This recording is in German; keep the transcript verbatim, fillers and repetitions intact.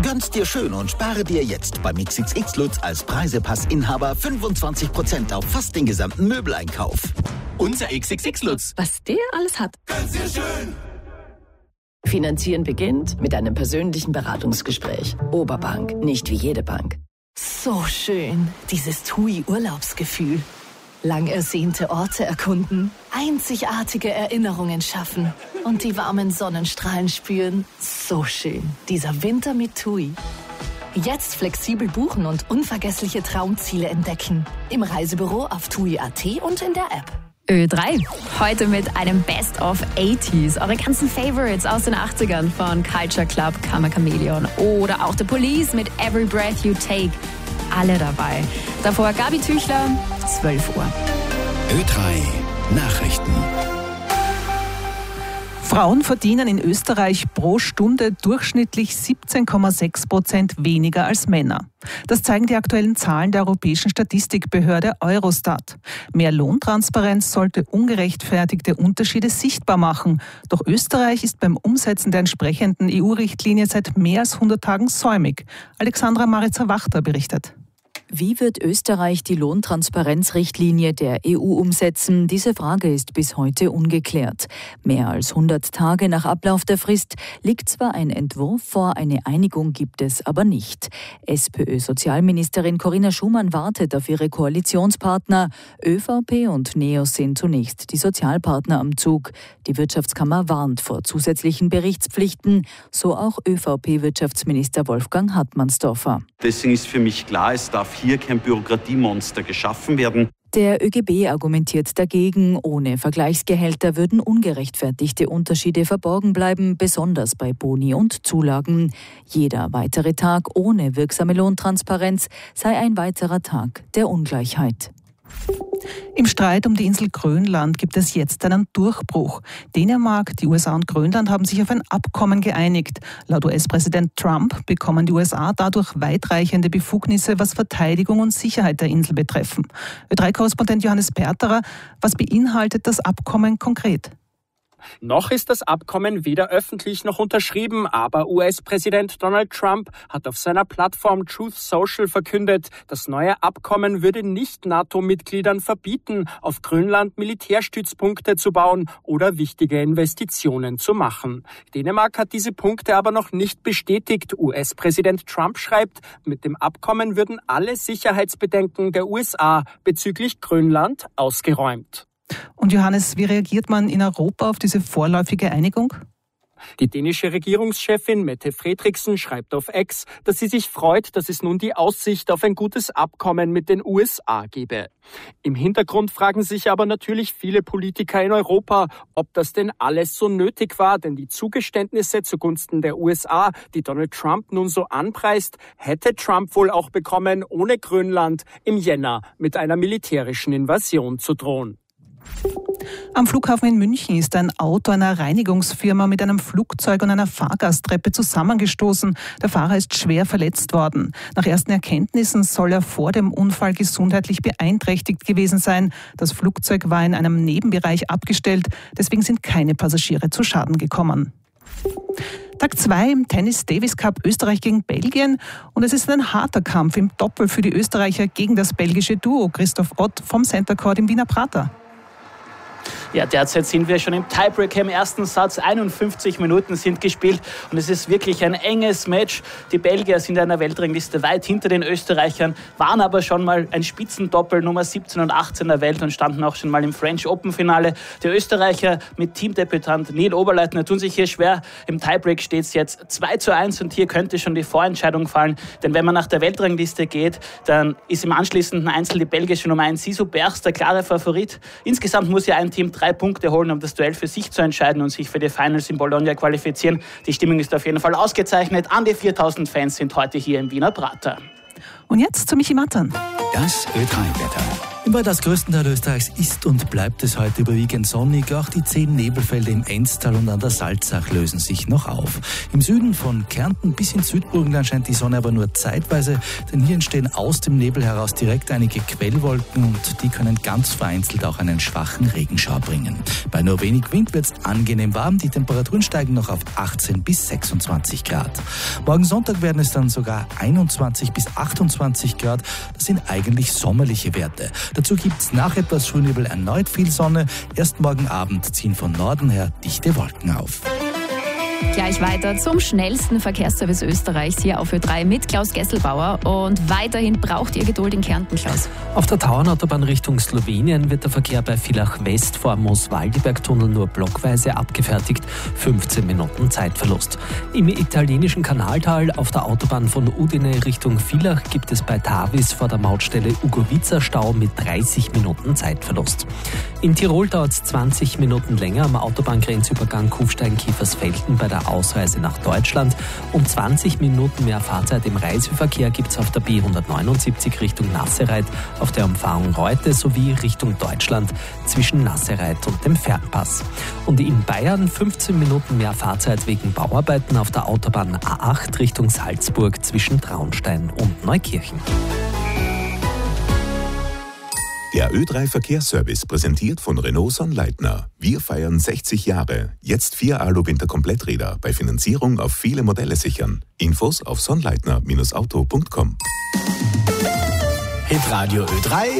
Gönn's dir schön und spare dir jetzt beim X X X Lutz als Preisepassinhaber fünfundzwanzig Prozent auf fast den gesamten Möbeleinkauf. Unser X X X Lutz. Was der alles hat. Gönn's dir schön. Finanzieren beginnt mit einem persönlichen Beratungsgespräch. Oberbank, nicht wie jede Bank. So schön, dieses T U I-Urlaubsgefühl. Lang ersehnte Orte erkunden, einzigartige Erinnerungen schaffen und die warmen Sonnenstrahlen spüren. So schön, dieser Winter mit T U I. Jetzt flexibel buchen und unvergessliche Traumziele entdecken. Im Reisebüro auf tui punkt at und in der App. Ö drei. Heute mit einem Best of achtziger. Eure ganzen Favorites aus den achtzigern von Culture Club, Karma Chameleon oder auch The Police mit Every Breath You Take. Alle dabei. Davor Gabi Tüchler, zwölf Uhr. Ö drei Nachrichten. Frauen verdienen in Österreich pro Stunde durchschnittlich siebzehn Komma sechs Prozent weniger als Männer. Das zeigen die aktuellen Zahlen der Europäischen Statistikbehörde Eurostat. Mehr Lohntransparenz sollte ungerechtfertigte Unterschiede sichtbar machen. Doch Österreich ist beim Umsetzen der entsprechenden E U-Richtlinie seit mehr als hundert Tagen säumig. Alexandra Maritzer-Wachter berichtet. Wie wird Österreich die Lohntransparenzrichtlinie der E U umsetzen? Diese Frage ist bis heute ungeklärt. Mehr als hundert Tage nach Ablauf der Frist liegt zwar ein Entwurf vor, eine Einigung gibt es aber nicht. SPÖ-Sozialministerin Corinna Schumann wartet auf ihre Koalitionspartner. ÖVP und NEOS sind zunächst die Sozialpartner am Zug. Die Wirtschaftskammer warnt vor zusätzlichen Berichtspflichten, so auch ÖVP-Wirtschaftsminister Wolfgang Hartmannsdorfer. Deswegen ist für mich klar, es darf hier kein Bürokratiemonster geschaffen werden. Der ÖGB argumentiert dagegen, ohne Vergleichsgehälter würden ungerechtfertigte Unterschiede verborgen bleiben, besonders bei Boni und Zulagen. Jeder weitere Tag ohne wirksame Lohntransparenz sei ein weiterer Tag der Ungleichheit. Im Streit um die Insel Grönland gibt es jetzt einen Durchbruch. Dänemark, die U S A und Grönland haben sich auf ein Abkommen geeinigt. Laut U S-Präsident Trump bekommen die U S A dadurch weitreichende Befugnisse, was Verteidigung und Sicherheit der Insel betreffen. Ö drei Korrespondent Johannes Perterer, was beinhaltet das Abkommen konkret? Noch ist das Abkommen weder öffentlich noch unterschrieben, aber U S-Präsident Donald Trump hat auf seiner Plattform Truth Social verkündet, das neue Abkommen würde Nicht-NATO-Mitgliedern verbieten, auf Grönland Militärstützpunkte zu bauen oder wichtige Investitionen zu machen. Dänemark hat diese Punkte aber noch nicht bestätigt. U S-Präsident Trump schreibt, mit dem Abkommen würden alle Sicherheitsbedenken der U S A bezüglich Grönland ausgeräumt. Und Johannes, wie reagiert man in Europa auf diese vorläufige Einigung? Die dänische Regierungschefin Mette Frederiksen schreibt auf X, dass sie sich freut, dass es nun die Aussicht auf ein gutes Abkommen mit den U S A gebe. Im Hintergrund fragen sich aber natürlich viele Politiker in Europa, ob das denn alles so nötig war, denn die Zugeständnisse zugunsten der U S A, die Donald Trump nun so anpreist, hätte Trump wohl auch bekommen, ohne Grönland im Jänner mit einer militärischen Invasion zu drohen. Am Flughafen in München ist ein Auto einer Reinigungsfirma mit einem Flugzeug und einer Fahrgasttreppe zusammengestoßen. Der Fahrer ist schwer verletzt worden. Nach ersten Erkenntnissen soll er vor dem Unfall gesundheitlich beeinträchtigt gewesen sein. Das Flugzeug war in einem Nebenbereich abgestellt, deswegen sind keine Passagiere zu Schaden gekommen. Tag zwei im Tennis Davis Cup Österreich gegen Belgien und es ist ein harter Kampf im Doppel für die Österreicher gegen das belgische Duo Christoph Ott vom Center Court im Wiener Prater. Ja, derzeit sind wir schon im Tiebreaker im ersten Satz. einundfünfzig Minuten sind gespielt und es ist wirklich ein enges Match. Die Belgier sind in der Weltrangliste weit hinter den Österreichern, waren aber schon mal ein Spitzendoppel Nummer siebzehn und achtzehn der Welt und standen auch schon mal im French Open Finale. Die Österreicher mit Teamdebütant Neil Oberleitner tun sich hier schwer. Im Tiebreak steht es jetzt zwei zu eins und hier könnte schon die Vorentscheidung fallen. Denn wenn man nach der Weltrangliste geht, dann ist im anschließenden Einzel die belgische Nummer eins Sisu Bergs der klare Favorit. Insgesamt muss ja ein Team drei Punkte holen, um das Duell für sich zu entscheiden und sich für die Finals in Bologna qualifizieren. Die Stimmung ist auf jeden Fall ausgezeichnet. An die viertausend Fans sind heute hier im Wiener Prater. Und jetzt zu Michi Mattern. Das Ö drei Wetter. Im weitaus größten Teil Österreichs ist und bleibt es heute überwiegend sonnig. Auch die zehn Nebelfelder im Enztal und an der Salzach lösen sich noch auf. Im Süden von Kärnten bis ins Südburgenland scheint die Sonne aber nur zeitweise, denn hier entstehen aus dem Nebel heraus direkt einige Quellwolken und die können ganz vereinzelt auch einen schwachen Regenschauer bringen. Bei nur wenig Wind wird es angenehm warm, die Temperaturen steigen noch auf achtzehn bis sechsundzwanzig Grad. Morgen Sonntag werden es dann sogar einundzwanzig bis achtundzwanzig Grad. Das sind eigentlich sommerliche Werte. Dazu gibt es nach etwas Frühnebel erneut viel Sonne. Erst morgen Abend ziehen von Norden her dichte Wolken auf. Gleich weiter zum schnellsten Verkehrsservice Österreichs hier auf Ö drei mit Klaus Gesselbauer. Und weiterhin braucht ihr Geduld in Kärnten, Klaus. Auf der Tauernautobahn Richtung Slowenien wird der Verkehr bei Villach West vor dem Moos-Waldberg-Tunnel nur blockweise abgefertigt. fünfzehn Minuten Zeitverlust. Im italienischen Kanaltal auf der Autobahn von Udine Richtung Villach gibt es bei Tavis vor der Mautstelle Ugovica Stau mit dreißig Minuten Zeitverlust. In Tirol dauert es zwanzig Minuten länger am Autobahngrenzübergang Kufstein-Kiefersfelden bei der Ausreise nach Deutschland und zwanzig Minuten mehr Fahrzeit im Reiseverkehr gibt es auf der B hundertneunundsiebzig Richtung Nassereit, auf der Umfahrung Reute sowie Richtung Deutschland zwischen Nassereit und dem Fernpass. Und in Bayern fünfzehn Minuten mehr Fahrzeit wegen Bauarbeiten auf der Autobahn A acht Richtung Salzburg zwischen Traunstein und Neukirchen. Der Ö drei Verkehrsservice präsentiert von Renault Sonnleitner. Wir feiern sechzig Jahre. Jetzt vier Alu-Winter-Kompletträder bei Finanzierung auf viele Modelle sichern. Infos auf sonnleitner Bindestrich auto Punkt com. Hitradio Ö drei